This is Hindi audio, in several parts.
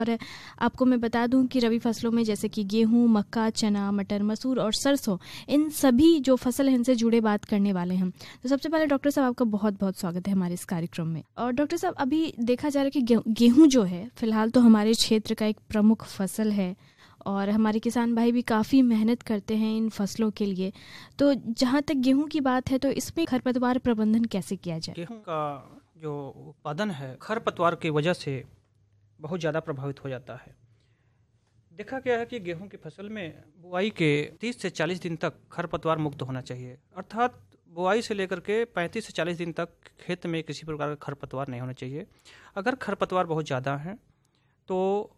और आपको मैं बता दूं कि रबी फसलों में जैसे कि गेहूं, मक्का, चना, मटर, मसूर और सरसों, इन सभी जो फसल हैं इनसे जुड़े बात करने वाले हैं। तो सबसे पहले डॉक्टर साहब आपका बहुत बहुत स्वागत है हमारे इस कार्यक्रम में। और डॉक्टर साहब, अभी देखा जा रहा है कि गेहूं जो है फिलहाल तो हमारे क्षेत्र का एक प्रमुख फसल है और हमारे किसान भाई भी काफ़ी मेहनत करते हैं इन फसलों के लिए। तो जहाँ तक गेहूं की बात है, तो इसमें खरपतवार प्रबंधन कैसे किया जाए? गेहूं का जो उत्पादन है खरपतवार की वजह से बहुत ज़्यादा प्रभावित हो जाता है। देखा गया है कि गेहूं की फसल में बुआई के 30 से 40 दिन तक खरपतवार मुक्त होना चाहिए, अर्थात बुआई से लेकर के 35 से 40 दिन तक खेत में किसी प्रकार का खरपतवार नहीं होना चाहिए। अगर खरपतवार बहुत ज़्यादा हैं तो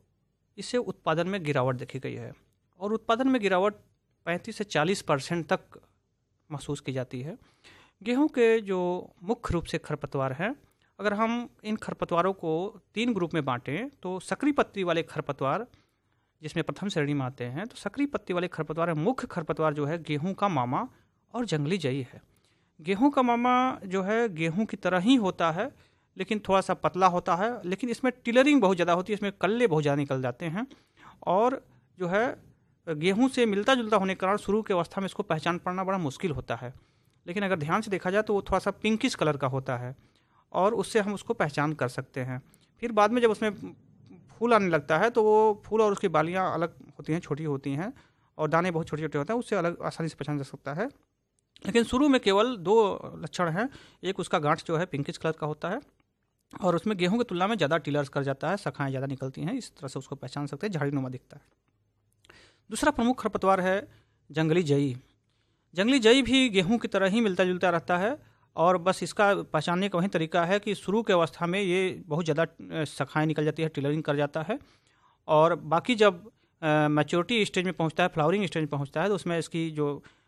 इससे उत्पादन में गिरावट देखी गई है और उत्पादन में गिरावट 35 से 40% तक महसूस की जाती है। गेहूं के जो मुख्य रूप से खरपतवार हैं, अगर हम इन खरपतवारों को 3 ग्रुप में बांटें तो सक्रिय पत्ती वाले खरपतवार जिसमें प्रथम श्रेणी में आते हैं, तो सक्रिय पत्ती वाले खरपतवार मुख्य खरपतवार जो है गेहूं का मामा और जंगली जई है। गेहूं का मामा जो है गेहूं की तरह ही होता है लेकिन थोड़ा सा पतला होता है, लेकिन इसमें टिलरिंग बहुत ज़्यादा होती है, इसमें कल्ले बहुत ज़्यादा निकल जाते हैं और जो है गेहूं से मिलता जुलता होने के कारण शुरू की अवस्था में इसको पहचान पाना बड़ा मुश्किल होता है। लेकिन अगर ध्यान से देखा जाए तो वो थोड़ा सा पिंकिश कलर का होता है और उससे हम उसको पहचान कर सकते हैं। फिर बाद में जब उसमें फूल आने लगता है तो वो फूल और उसकी बालियाँ अलग होती हैं, छोटी होती हैं और दाने बहुत छोटे छोटे होते हैं, उससे अलग आसानी से पहचान जा सकता है। लेकिन शुरू में केवल 2 लक्षण हैं। एक उसका गांठ जो है पिंकिश कलर का होता है और उसमें गेहूं की तुलना में ज़्यादा टिलर्स कर जाता है, शाखाएँ ज़्यादा निकलती हैं, इस तरह से उसको पहचान सकते हैं, झाड़ीनुमा दिखता है। दूसरा प्रमुख खरपतवार है जंगली जई। जंगली जई भी गेहूं की तरह ही मिलता जुलता रहता है और बस इसका पहचानने का वही तरीका है कि शुरू की अवस्था में ये बहुत ज़्यादा शाखाएँ निकल जाती है, टिलरिंग कर जाता है और बाकी जब मैच्योरिटी स्टेज में पहुंचता है, फ्लावरिंग स्टेज में पहुंचता है, तो उसमें इसकी जो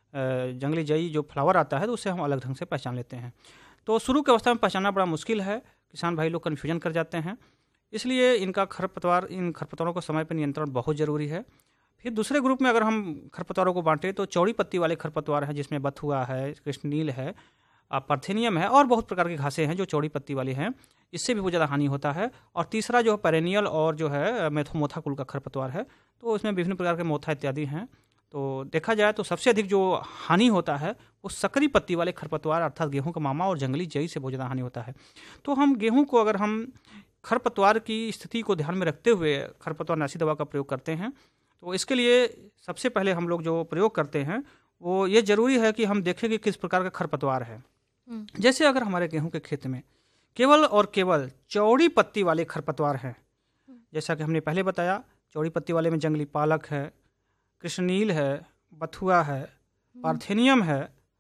जंगली जई जो फ्लावर आता है तो उससे हम अलग ढंग से पहचान लेते हैं। तो शुरू की अवस्था में पहचानना बड़ा मुश्किल है, किसान भाई लोग कन्फ्यूजन कर जाते हैं, इसलिए इन खरपतवारों का समय पर नियंत्रण बहुत ज़रूरी है। फिर दूसरे ग्रुप में अगर हम खरपतवारों को बांटें तो चौड़ी पत्ती वाले खरपतवार हैं जिसमें बथुआ है, कृष्णनील है, पार्थेनियम है और बहुत प्रकार की घासें हैं जो चौड़ी पत्ती वाली हैं, इससे भी बहुत ज़्यादा हानि होता है। और तीसरा जो पेरेनियल और जो है मोथा कुल का खरपतवार है, तो इसमें विभिन्न प्रकार के मोथा इत्यादि हैं। तो देखा जाए तो सबसे अधिक जो हानि होता है वो सक्रिय पत्ती वाले खरपतवार अर्थात गेहूं का मामा और जंगली जई से बहुत ज़्यादा हानि होता है। तो हम गेहूं को अगर हम खरपतवार की स्थिति को ध्यान में रखते हुए खरपतवारनाशी दवा का प्रयोग करते हैं तो इसके लिए सबसे पहले हम लोग जो प्रयोग करते हैं वो ये ज़रूरी है कि हम देखें कि किस प्रकार का खरपतवार है। जैसे अगर हमारे गेहूं के खेत में केवल और केवल चौड़ी पत्ती वाले खरपतवार हैं, जैसा कि हमने पहले बताया, चौड़ी पत्ती वाले में जंगली पालक है, कृष्णनील है, बथुआ है, पार्थेनियम है,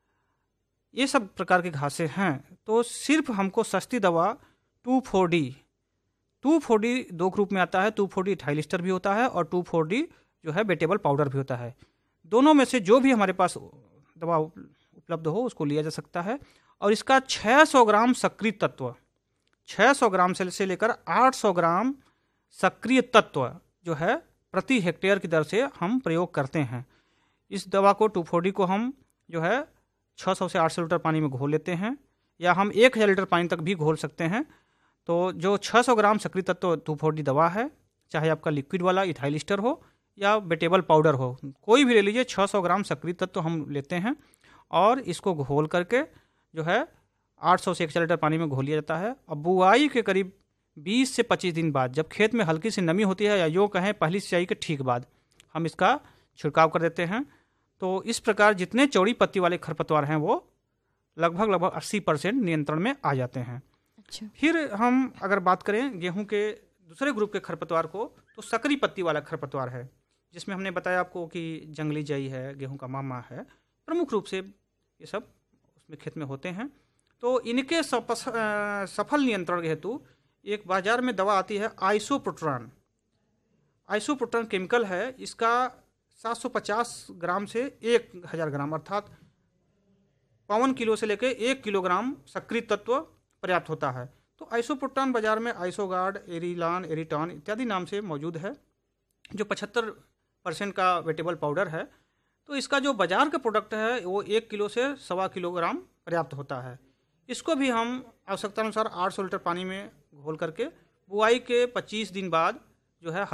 ये सब प्रकार की घासें हैं, तो सिर्फ हमको सस्ती दवा 2,4-D 2 ग्रुप में आता है। 2,4-D इथाइलिस्टर भी होता है और 2,4-D जो है बेटेबल पाउडर भी होता है। दोनों में से जो भी हमारे पास दवा उपलब्ध हो उसको लिया जा सकता है और इसका 600 ग्राम सक्रिय तत्व, 600 ग्राम से लेकर 800 ग्राम सक्रिय तत्व जो है प्रति हेक्टेयर की दर से हम प्रयोग करते हैं। इस दवा को 2,4-D को हम जो है 600 से 800 लीटर पानी में घोल लेते हैं या हम 1000 लीटर पानी तक भी घोल सकते हैं। तो जो 600 ग्राम सक्रिय तत्व 2,4-D दवा है, चाहे आपका लिक्विड वाला इथाइलिस्टर हो या बेटेबल पाउडर हो, कोई भी ले लीजिए, 600 ग्राम सक्रिय तत्व हम लेते हैं और इसको घोल करके जो है 800 से 1000 लीटर पानी में घोल लिया जाता है। अब बुआई के करीब 20 से 25 दिन बाद जब खेत में हल्की सी नमी होती है या यूँ कहें पहली सिंचाई के ठीक बाद हम इसका छिड़काव कर देते हैं। तो इस प्रकार जितने चौड़ी पत्ती वाले खरपतवार हैं वो लगभग 80% नियंत्रण में आ जाते हैं। अच्छा। फिर हम अगर बात करें गेहूं के दूसरे ग्रुप के खरपतवार को, तो सक्रिय पत्ती वाला खरपतवार है जिसमें हमने बताया आपको कि जंगली जई है, गेहूं का मामा है, प्रमुख रूप से ये सब उसमें खेत में होते हैं। तो इनके सफल नियंत्रण के हेतु एक बाजार में दवा आती है आइसोप्रोट्रान केमिकल है। इसका 750 ग्राम से 1000 ग्राम अर्थात 52 किलो से लेकर 1 किलोग्राम सक्रिय तत्व पर्याप्त होता है। तो आइसोप्रोट्रान बाजार में आइसोगार्ड, एरिलान, एरिटॉन इत्यादि नाम से मौजूद है, जो 75% का वेटेबल पाउडर है। तो इसका जो बाजार का प्रोडक्ट है वो 1 किलो से 1.25 किलोग्राम पर्याप्त होता है। इसको भी हम आवश्यकता अनुसार 800 लीटर पानी में घोल करके बुआई के 25 दिन बाद जो है